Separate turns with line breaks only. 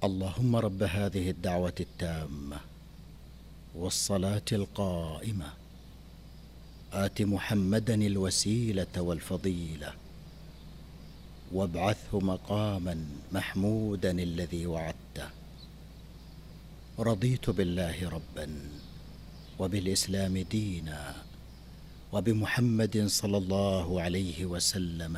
اللهم رب هذه الدعوة التامة والصلاة القائمة آت محمدا الوسيلة والفضيلة وابعثه مقاما محمودا الذي وعدته. رضيت بالله ربا وبالإسلام دينا وبمحمد صلى الله عليه وسلم